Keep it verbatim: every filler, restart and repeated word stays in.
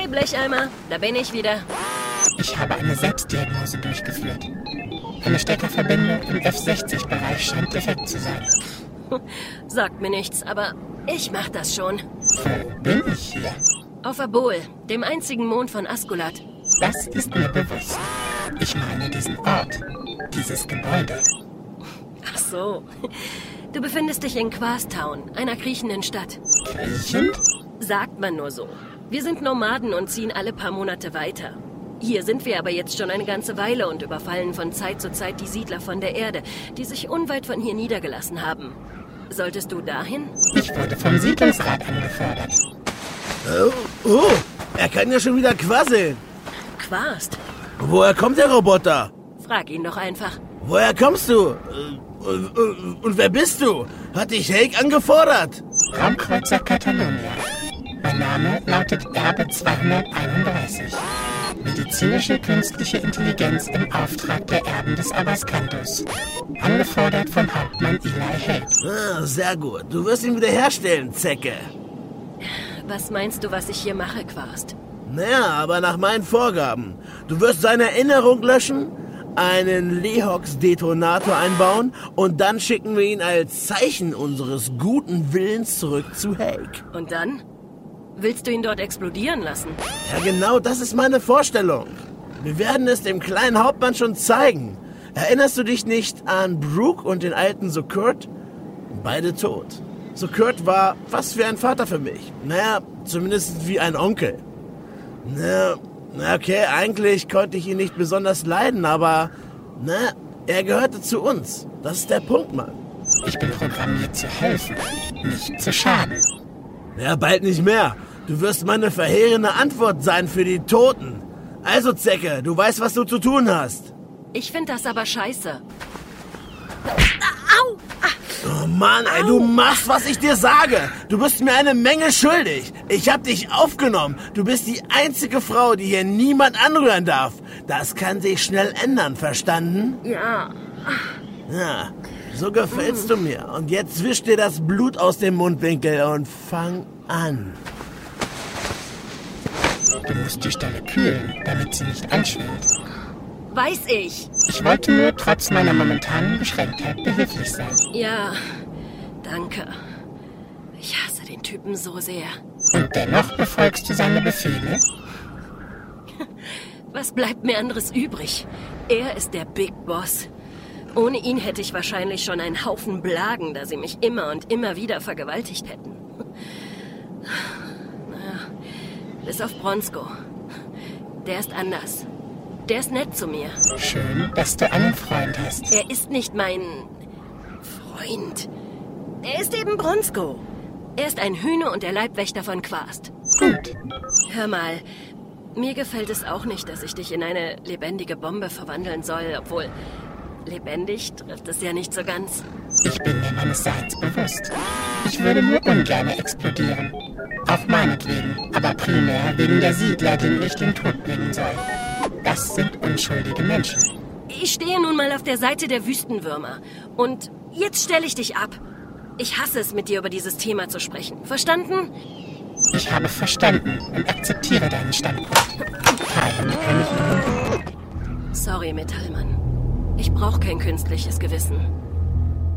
Hey Blecheimer, da bin ich wieder. Ich habe eine Selbstdiagnose durchgeführt. Eine Steckerverbindung im F sechzig Bereich scheint defekt zu sein. Sagt mir nichts, aber ich mach das schon. Wo bin ich hier? Auf Abol, dem einzigen Mond von Askulat. Das ist mir bewusst. Ich meine diesen Ort, dieses Gebäude. Ach so. Du befindest dich in Quarstown, einer kriechenden Stadt. Kriechend? Sagt man nur so. Wir sind Nomaden und ziehen alle paar Monate weiter. Hier sind wir aber jetzt schon eine ganze Weile und überfallen von Zeit zu Zeit die Siedler von der Erde, die sich unweit von hier niedergelassen haben. Solltest du dahin? Ich wurde vom Siedlungsrat angefordert. Oh, oh, er kann ja schon wieder quasseln. Quast? Woher kommt der Roboter? Frag ihn doch einfach. Woher kommst du? Und, und, und wer bist du? Hat dich Hake angefordert? Raumkreuzer Catalonia. Mein Name lautet Erbe zweihunderteinunddreißig. Medizinische künstliche Intelligenz im Auftrag der Erben des Abascanthus. Angefordert von Hauptmann Eli Hake. Ah, sehr gut. Du wirst ihn wiederherstellen, Zecke. Was meinst du, was ich hier mache, Quast? Naja, aber nach meinen Vorgaben. Du wirst seine Erinnerung löschen, einen Lehox-Detonator einbauen und dann schicken wir ihn als Zeichen unseres guten Willens zurück zu Hake. Und dann? Willst du ihn dort explodieren lassen? Ja, genau, das ist meine Vorstellung. Wir werden es dem kleinen Hauptmann schon zeigen. Erinnerst du dich nicht an Brooke und den alten Sokurt? Beide tot. Sokurt war fast wie ein Vater für mich. Naja, zumindest wie ein Onkel. Na, na okay, eigentlich konnte ich ihn nicht besonders leiden, aber na, er gehörte zu uns. Das ist der Punkt, Mann. Ich bin programmiert zu helfen, nicht zu schaden. Ja, bald nicht mehr. Du wirst meine verheerende Antwort sein für die Toten. Also, Zecke, du weißt, was du zu tun hast. Ich finde das aber scheiße. Au! Oh Mann, ey, du machst, was ich dir sage. Du bist mir eine Menge schuldig. Ich hab dich aufgenommen. Du bist die einzige Frau, die hier niemand anrühren darf. Das kann sich schnell ändern, verstanden? Ja. Ja, so gefällst du mir. Und jetzt wisch dir das Blut aus dem Mundwinkel und fang an. Du musst die Stelle kühlen, damit sie nicht anschwillt. Weiß ich. Ich wollte nur trotz meiner momentanen Beschränktheit behilflich sein. Ja, danke. Ich hasse den Typen so sehr. Und dennoch befolgst du seine Befehle? Was bleibt mir anderes übrig? Er ist der Big Boss. Ohne ihn hätte ich wahrscheinlich schon einen Haufen Blagen, da sie mich immer und immer wieder vergewaltigt hätten. Naja, bis auf Bronsko. Der ist anders. Der ist nett zu mir. Schön, dass du einen Freund hast. Er ist nicht mein Freund. Er ist eben Bronsko. Er ist ein Hühner und der Leibwächter von Quast. Gut. Hör mal, mir gefällt es auch nicht, dass ich dich in eine lebendige Bombe verwandeln soll, obwohl lebendig trifft es ja nicht so ganz. Ich bin mir meines Seins bewusst. Ich würde nur ungern explodieren. Auch meinetwegen, aber primär wegen der Siedler, denen ich den Tod bringen soll. Das sind unschuldige Menschen. Ich stehe nun mal auf der Seite der Wüstenwürmer. Und jetzt stelle ich dich ab. Ich hasse es, mit dir über dieses Thema zu sprechen. Verstanden? Ich habe verstanden und akzeptiere deinen Standpunkt. Kein kann ich tun. Sorry, Metallmann. Ich brauche kein künstliches Gewissen.